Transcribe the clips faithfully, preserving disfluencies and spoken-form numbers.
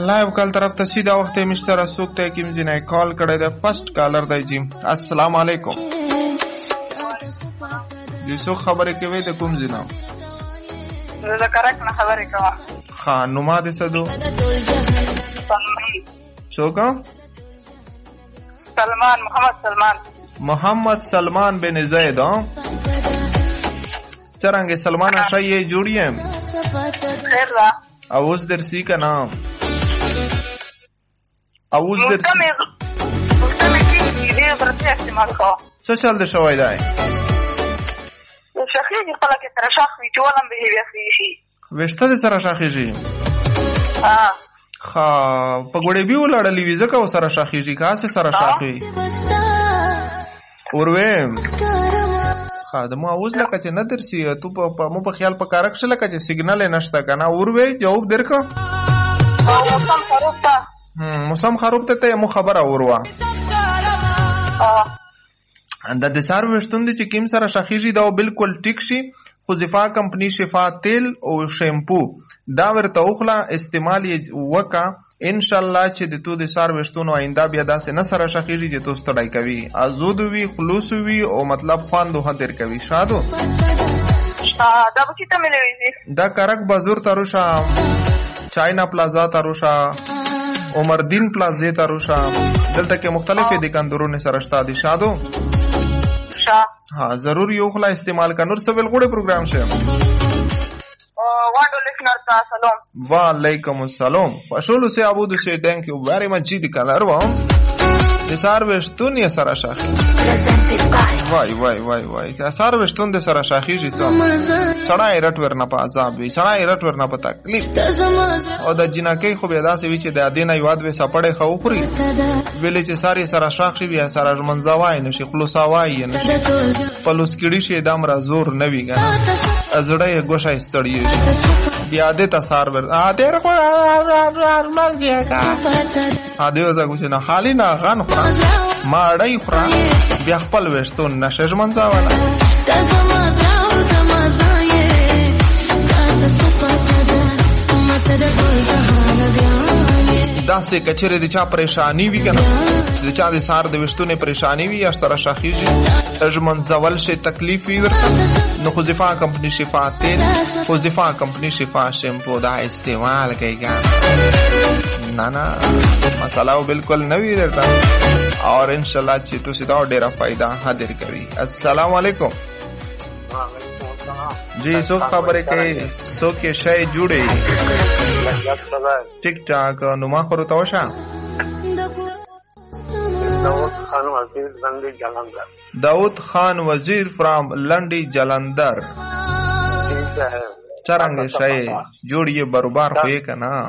لایو کال طرف ته سیده وخت مشتره سوق ته کیم زینای کال کړی د فرست کالر دی جی. السلام علیکم. دې څو خبرې کوي د کوم زینا؟ زه کرک نه خبرې کوم. ها نو ما دې سدو څوک؟ سلمان محمد سلمان محمد سلمان بن زید. ها څنګه سلمان شایې جوړیم؟ خیر را اوس درسي کنا اوس درسي څه چل د شوای دی؟ شخصي خپل کې سره شاخ وی چولم به وی شي وشته د سره شاخيږي. ها ها په ګوړې بیو لړلې وی ځکه سره شاخيږي کاسه سره شاخي اورویم. ها د مو اوس لکه چې نه درسي ته په مو په خیال په کارک شل لکه چې سیګنال نشته کنه اوروي جواب درکو. موسم خراب تا هم موسم خراب ته مو خبره اوروا. د د سار وشتون دي چې کیم سره شخیږي دا بالکل ټیک شي. خو زفا کمپنی شفا تیل او شیمپو دا ورته اوخلا استعمال یې وکا ان شاء الله چې د تو د سار وشتون آینده بیا داسې نه سره شخیږي چې تو ستړی کوي ازود وی خلوص وی او مطلب خواندو هدر کوي. شادو دا به څه ملوي دا کرک بازور تروشا چاینا پلازا تروشا عمردین پلازا تروشا دلته کې مختلفې دکاندارونه سره شته دي. شادو ها ضرور یو خلا استعمال کا نور سویل غوړې پروګرام شه. وانډو لیسنر ته سلام. وعلیکم السلام. پښولو سه ابو د شه थैंक یو ویری مچ جی د کلر و د سار وشتون یې سره شاخي. وای وای وای وای د سار وشتون د سره شاخي جی څو سړای رټ ورنه په عذاب وي سړای رټ ورنه په تکلیف او د جنکې خو به داسې وی چې د دینه یواد وې سپړې خو خوري ویلې چې ساری سره شاخي بیا سره منځوای نشي خلاصوای نشي پلوس کړي شي دام را زور نوي ګا ازړې ګوشه استړی بیا دې تاسار ور ا دې رکو مزه کا ا دې وځه چې نه حالي نه غن ما اړای خورا بیا خپل وشتون نشه ژمنځه والا داسې کچره د چا پریشانی وی کنه د چا د سار د وشتونه پریشانی وی یا سره شاخیږي ژمنځول شي تکلیف وی ورته نو خزفا کمپنی شفا تیل خزفا کمپنی شفا شیمپو دا استعمال کیږي. ना ना मसाला वो बिल्कुल नवी रहता और इंशाल्लाह अच्छी तो सीधा और डेरा फायदा हाजिर करी. अस्सलाम वालेकुम. जी सो खबर है कि सो के शाय जुड़े टिक टाक नुमा करो तवशा दाऊद खान वजीर लंडी जलंधर. दाऊद खान वजीर फ्रॉम लंडी जलंधर. चरंगे शाय जोड़िए बरोबर हुए का ना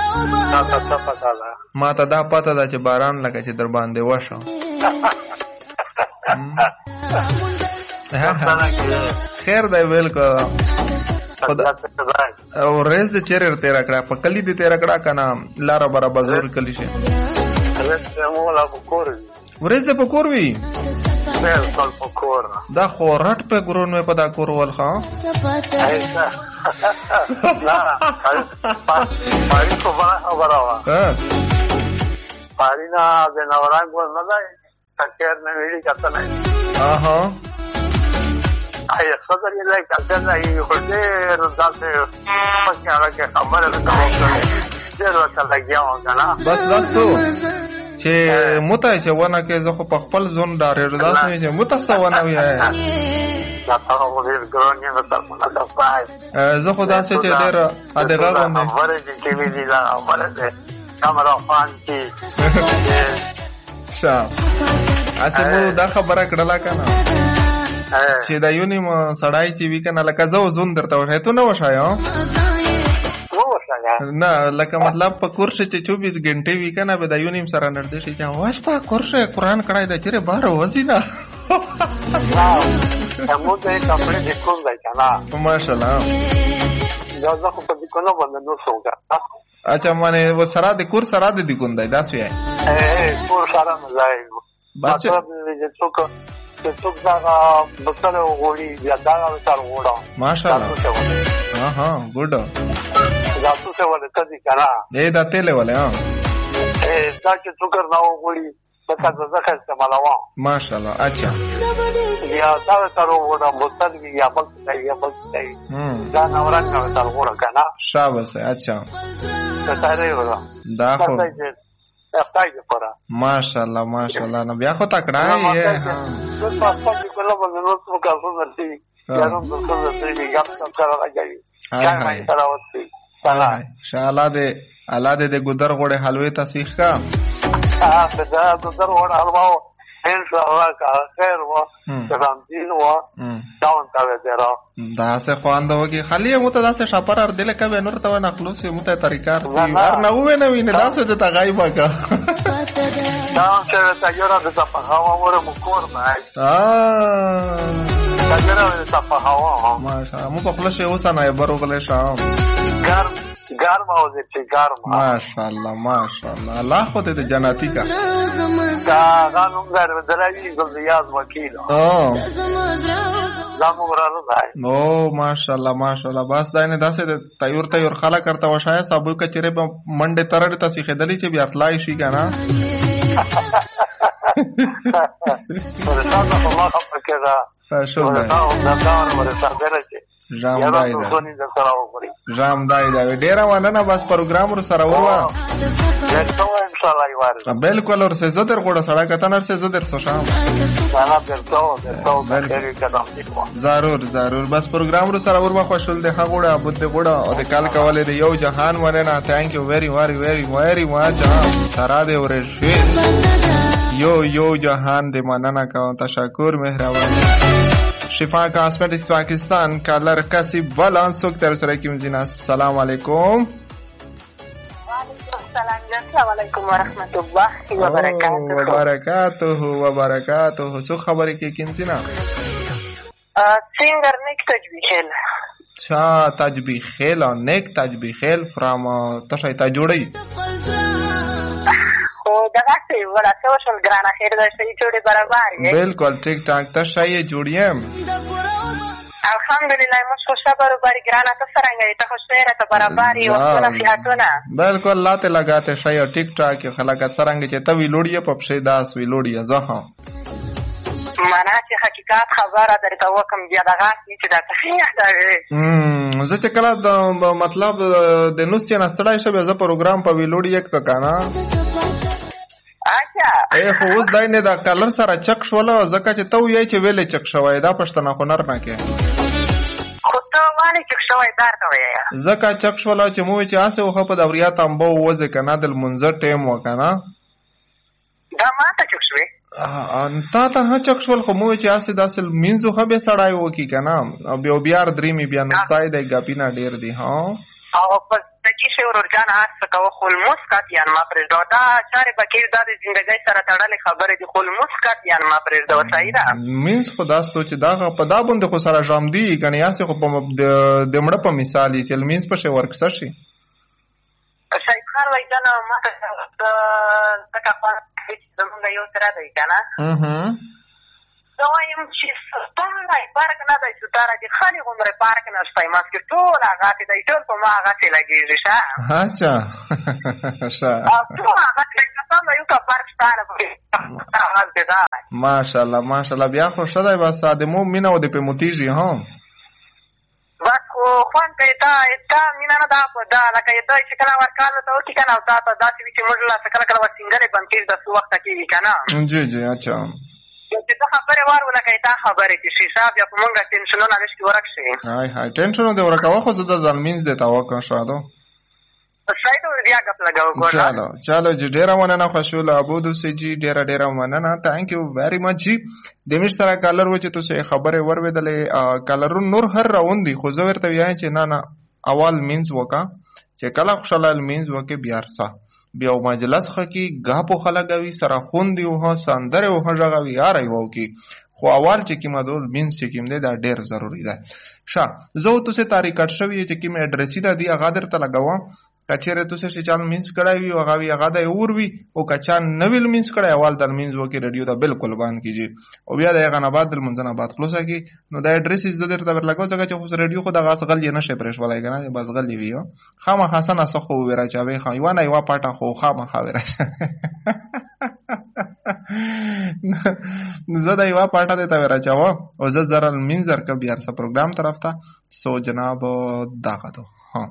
ما ته دا پته ده چې باران لکه چې در باندې وشو. خیر دی ویل کو او ریز د چیرې تیرا کړه په کلی دې تیرا کړه کنه لار برا بازور کلی شه ورز دې په کور وی دا خو رټ په ګورون په دا کور ول ها پاری کو بڑا خبر ہوا پاری نا د نوران کو نه ده تکر نه ویډی کته نه اها ay خبر یې لای کته نه یو خدای رضاته پکې هغه خبره ده کوم څه ورته لګیاو کنه بس لاسو چې مته چې ونه کې زه خو په خپل ځون دارې رضا سمې چې متصونه وي زه خو داسې چې ډېر ادغه غوندې ښه هسې مو دا خبره کړله که نه چې دا یو نیم سړی چې وي که نه لکه زه زون درته وښی تو نه وښایه نه لکه مطلب په کور شي چې چوبیس ګنټې وي که نه به دا یو نیم سره نږدې شي چې واش په کور شي قرآن کړی دی چېرې بهر وځي نه ماشاءالله اچھا مانے وہ سرا د کور سرا د دیګون دی داس وی کور سرا مزای بچا چې څوک دغه بوتل وغوړي یا دغه مثال وغوړه ماشاءالله ها ها ګډ دا څه ولې تدې کنه دې دا تیلې ولې ها دا چې څوک نه وغوړي لکه زخه استعمالوا ماشاءالله اچھا یا دا تر وګړه بوتل یا بل څه یا بل څه دا نو راځه تر وګړه کنه شابه اچھا څه دی وګړه دا خو افتای پورا ماشاءالله ماشاءالله نو بیا خو تکړه یې ها څه تاسو په کومه باندې نو څه کارونه کوي یا نو څه څه دی ګپ سره راځي هاي هاي هاي شاله دې الله دې د ګدر غوړې حلوې تاسیخ کا اه دا د ګدر غوړې حلوا ان شاء الله کا خیر و تمام دین و داون تا ودرا دا سه خواند وږي خالی مو ته دا سه شپر ار دل کبه نور ته نه خلاص مو ته طریقار سی ور نه و نه ویني دا سه ته غایبا کا دا چې تا یورا د په هوا وره مو کور ما اه دا یورا د په هوا ماشاءالله مو په خلاص یو سنه برو غلې شام ګرم ګرم او دې ګرم ماشاءالله ماشاءالله الله خو دې جنتی کا دا غانم غر دراوی ګل ریاض وکیل او زمو راځي نو ماشاءالله ماشاءالله بس دا نه داسې تیور تیور خلا کرتا وشای صاحب کچره په منډه ترړ تاسو خېدلی چې بیا اطلاع شي کنه ورته الله خپل کړه شو دا دا دا ورته درته جام دای دا جام دای دا ډیر ونه نه بس پروګرام ور سره وروا درته ان شاء الله یوار بالکل ور سه زدر غوړه سړی کته نر سه زدر سو شام انا درته درته ضرور ضرور بس پروګرام ور سره وروا خوشل ده غوړه ابو ده غوړه او د کال کوله دی یو جهان ونه نه ثانک یو ویری ویری ویری ویری ماچ سره ده ور شي یو یو جهان دې مننه کوم تشکر مهربان شفا کاسمیٹکس پاکستان کالر کسی بلان سوک تر سره کیم زینا السلام علیکم وعلیکم السلام السلام علیکم ورحمت الله وبرکاته وبرکاته وبرکاته سو خبرې کې کیم زینا سینگر نیک تجبیخیل چا تجبیخیل نیک تجبیخیل فرام تشای تا جوړی دغه څه وړه سوشل ګرانه خیر د شي جوړي برابر یې بالکل ټیک ټاک ته شای جوړیم الحمدلله مو شو صبر بری ګرانه ته څنګه ته خو شهره ته برابر یې او نصيحتونه بالکل لاته لگاته شای ټیک ټاک خلک څنګه چې ته وی لوړی په پښې داس وی لوړی زه معنا چې حقیقت خبره درته وکم بیا دغه چې دا څنګه دا هم زه چې کله د مطلب د نوستي نستړای شوی زه پروګرام په وی لوړی یک کنه اچھا اے خو اوس دای نه دا کلر سره چک شول زکه چې تو یې چې ویلې چک شوی دا پښتنه هنر نه کې خو ته وایې چک شوی درته وایې زکه چک شول چې مو چې اسه خو په دوریات امبو وځه کنه د منځ ټیم وکنه دا ماته چک شوی ان تا ته چک شول خو مو چې اسه داسل مینځو خو به سړای وکی کنه بیا بیا درېمی بیا نو تای د غپینا ډیر دی ها او پس چې څو ورجان اس کو خل مسکات یان ما پر دا چاره بکیر د ژوندۍ سره تړلې خبره دي خل مسکات یان ما پر دا وسایدا مینس خدا ستو چې دا په دا باندې خو سره جام دی کنه یاسه خو په د مړه په مثال چې مینس په شی ورک شي شای خان وای دا ما ته تکه په زمونږ یو تر دی کنه اها دا وایم چې ستاره پارک نه دی ستاره چې خالي عمر پارک نه شپای ما کې ټول هغه ته دی ټول په ما هغه ته لګیږي ښه اچھا ښه او ټول هغه ته څنګه یو کا پارک ستاره ماشاءالله ماشاءالله بیا خو شدای بس ادمو مینه و د په موتیږي ها بس خو خوان ته تا تا مینه نه دا په دا لکه ته چې کله ورکاله ته وکی کنه او تا ته داسې چې موږ لا کله کله وسنګلې بم کې د څو وخت کېږي کنه جی جی اچھا چې ته خبره واره لکه تا خبره چې حساب یا په مونږه ټینشنونه نشي ورک شي هاي هاي ټینشنونه د ورکاوه خو زده ځلمینځ د تاوکه شادو سایډو بیا غپ لګاو ګور چالو چالو جی ډیر مننه خوشاله ابو دوسی جی ډیر ډیر مننه ثانک یو ویری مچ جی د مشترا کالر و چې تاسو خبره ورودلې کالر نور هر راوندي خو زه ورته وایم چې نه نه اول مینز وکا چې کله خوشاله مینز وکي بیارسا بیا مجلس خکی غاپو خلګوي سره خوندي او سندره او هغوي یاري وو کی خو اول چې کیمه دول مینز چې کیم دی دا ډیر ضروری ده شا زه تاسو تاریخ کټ شوی چې کیمه اډرس دی هغه درته لګاوم کچېره تاسو چې چان مینس کړای وي او هغه وی هغه د اور وي او کچان نویل مینس کړای اول در مینس وکي رادیو دا بالکل بان کیږي او بیا د هغه نه بعد د منځنه بعد خلاصه کی نو د اډریس ز درته ورلګو ځکه چې خو رادیو خو د غاس غل نه شي پرېښ ولای کنه بس غل وی خامہ حسن اسخو ورا چاوي خو یو نه یو پټه خو خامہ خاورا زه دا یو پټه ته ورا چاو او زه زرل منظر ک بیا سره پروګرام طرف ته سو جناب داغه دو हाँ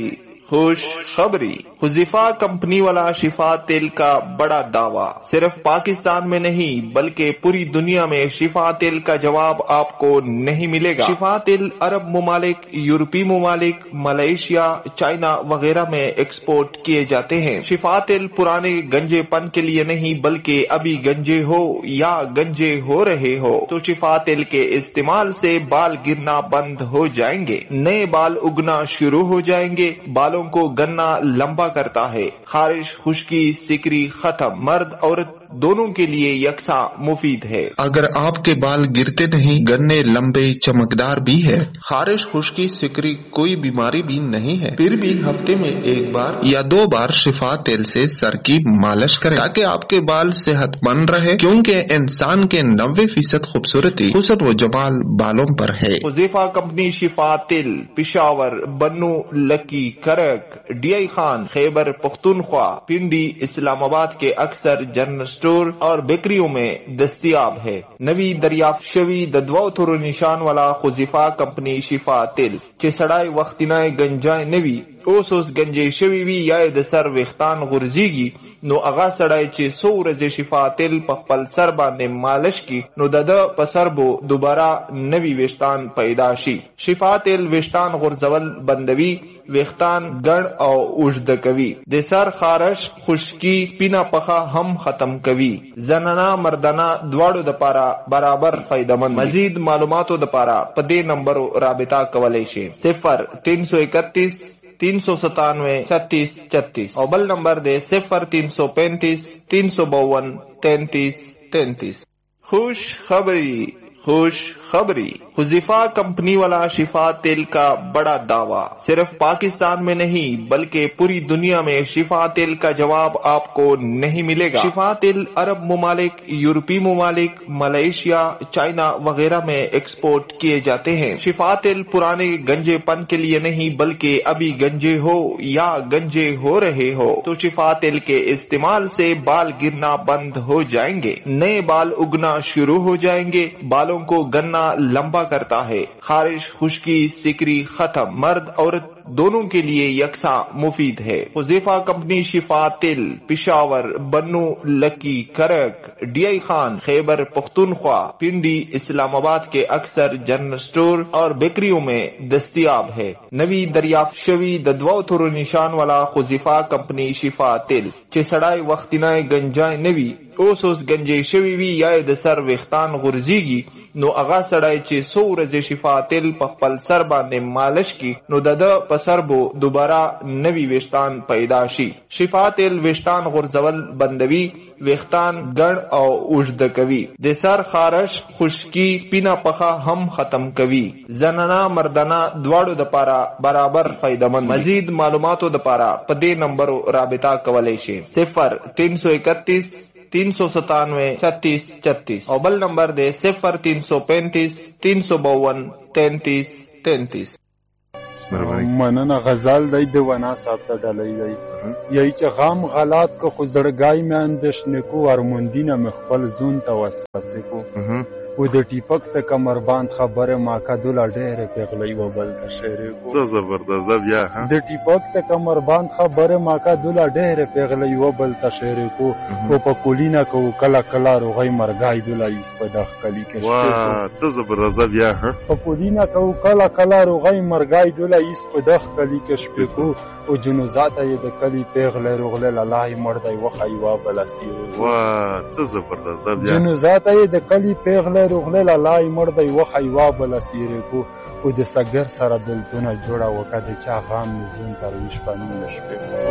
खुश खबरी हुज़ैफा कंपनी वाला शिफा तेल का बड़ा दावा सिर्फ पाकिस्तान में नहीं बल्कि पूरी दुनिया में शिफा तेल का जवाब आपको नहीं मिलेगा। शिफा तेल अरब मुमालिक, यूरोपीय मुमालिक, मलेशिया, चाइना वगैरह में एक्सपोर्ट किए जाते हैं। शिफा तेल पुराने गंजेपन के लिए नहीं बल्कि अभी गंजे हो या गंजे हो रहे हो तो शिफा तेल के इस्तेमाल से बाल गिरना बंद हो जाएंगे, नए बाल उगना शुरू हो जाएंगे, बालों को गन्ना लंबा करता है, खारिश, खुश्की, सिकरी खत्म, मर्द औरत दोनों के लिए यकसा मुफीद है। अगर आपके बाल गिरते नहीं, गन्ने लंबे चमकदार भी है, खारिश, खुश्की, सिकरी कोई बीमारी भी नहीं है, फिर भी हफ्ते में एक बार या दो बार शिफा तेल से सर की मालिश करें ताकि आपके बाल सेहतमंद रहे, क्योंकि इंसान के नब्बे फीसद खूबसूरती हुस्न व जमाल बालों पर है। हुज़ैफा कंपनी शिफा तेल पिशावर, बन्नू, लकी, करक, डीआई खान, खैबर पख्तूनख्वा, पिंडी, इस्लामाबाद के अक्सर जनरल स्टोर और बेकरियों में दस्तियाब है। नवी दरियाफ्त शवी ददवाओ थोरो निशान वाला हुज़ैफा कंपनी शिफा तेल चेसड़ाई वक्तिनाए गंजाए नवी ओसोस गंजे शवी वी या दसर वेख्तान गुर्जीगी नो अगा सड़ाई चे सो रजे शिफा तेल पखपल सर बांधे मालिश की नो दद पसर बो दोबारा नवी वेश्तान पैदाशी। शिफा तेल वेश्तान गुर्जवल बंदवी, वेख्तान गण और उजद कवी, देसर खारश, खुश्की, पीना पखा हम खत्म कवी, जनाना मर्दाना द्वाड़ो दपारा बराबर फायदेमंद। मजीद मालूमातो दपारा पदे नंबर राबिता कवलेशे सिफर तीन सौ इकतीस तीन सौ सतानवे छत्तीस छत्तीस और बल नंबर दे सिफर तीन सौ पैंतीस तीन सौ बावन तैंतीस तैंतीस। खुश खबरी खुश खबरी हुज़ैफा कंपनी वाला शिफा तेल का बड़ा दावा सिर्फ पाकिस्तान में नहीं बल्कि पूरी दुनिया में शिफा तेल का जवाब आपको नहीं मिलेगा। शिफा तेल अरब मुमालिक, यूरोपीय मुमालिक, मलेशिया, चाइना वगैरह में एक्सपोर्ट किए जाते हैं। शिफा तेल पुराने गंजेपन के लिए नहीं बल्कि अभी गंजे हो या गंजे हो रहे हो तो शिफा तेल के इस्तेमाल से बाल गिरना बंद हो जाएंगे, नए बाल उगना शुरू हो जाएंगे, बालों को गन्ना लंबा करता है, खारिश, खुश्की, सिकरी खत्म, मर्द औरत दोनों के लिए यकसा मुफीद है। हुज़ैफा कंपनी शिफा तेल पिशावर, बन्नू, लकी, करक, डीआई खान, खैबर पख्तूनख्वा, पिंडी, इस्लामाबाद के अक्सर जनरल स्टोर और बेकरियों में दस्तियाब है। नवी दरियाफ्त शवी ददवाओ थोरो निशान वाला हुज़ैफा कंपनी शिफा तेल चेसड़ाई वक्तिनाए गंजाए नवी ओसोस गंजे शवी वी या दसर वेख्तान गुर्जीगी नो अगा सड़ाई चे सो रजे शिफा तेल पखपल सर बांधे मालिश की नो दद पसर बो दोबारा नवी वेश्तान पैदाशी। शिफा तेल वेश्तान गुर्जवल बंदवी, वेख्तान गण और उजद कवी, देसर खारश, खुश्की, पीना पखा हम खत्म कवी, जनाना मर्दाना द्वाड़ो दपारा बराबर फायदेमंद। मजीद मालूमातो दपारा पदे नंबर राबिता कवलेशे सिफर तीन सौ इकतीस तीन सौ सतानवे छत्तीस छत्तीस और बल नंबर दे सिफर तीन सौ पैंतीस तीन सौ बावन तैंतीस तैंतीस। مننه غزال دی د ونا صاحب ته ډالۍ دی یی چې غام غلات کو خزړګای مې اندشنه کو ارموندینه مخبل زون ته وسوسه کو و د ټیپک ته کمرباند خبره ما کدل ډېر پیغلې و بل ته شعر کو څه زبردست بیا ها د ټیپک ته کمرباند خبره ما کدل ډېر پیغلې و بل ته شعر کو او په کولینا کو کلا کلا روغی مرګای دلای سپدخ کلی کې وا څه زبردست بیا ها په کولینا کو کلا کلا روغی مرګای دلای سپدخ کلی کې شپې کو او جنوزات یې د کلی پیغلې روغله لای مردای و خایوا بل اسیر وا څه زبردست بیا جنوزات یې د کلی پیغلې روغله لای مردای و خایوا بل اسیر کو او د سګر سره دلتونه جوړه وکړه چې هغه هم زون تر وشپانه شپې